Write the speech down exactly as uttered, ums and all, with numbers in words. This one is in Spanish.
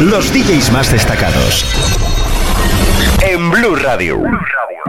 Los D Js más destacados en Blue Radio.